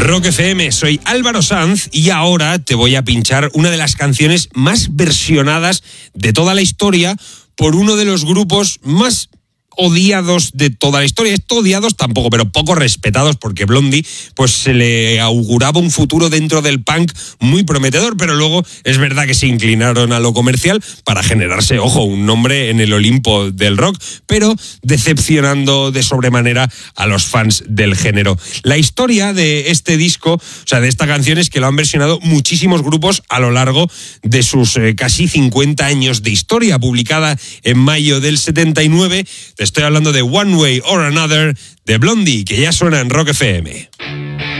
Rock FM, soy Álvaro Sanz y ahora te voy a pinchar una de las canciones más versionadas de toda la historia por uno de los grupos más odiados de toda la historia. Esto odiados tampoco, pero poco respetados, porque Blondie pues se le auguraba un futuro dentro del punk muy prometedor, pero luego es verdad que se inclinaron a lo comercial para generarse, ojo, un nombre en el Olimpo del rock, pero decepcionando de sobremanera a los fans del género. La historia de este disco, o sea, de esta canción, es que lo han versionado muchísimos grupos a lo largo de sus casi 50 años de historia. Publicada en mayo del 79, te estoy hablando de One Way or Another de Blondie, que ya suena en Rock FM.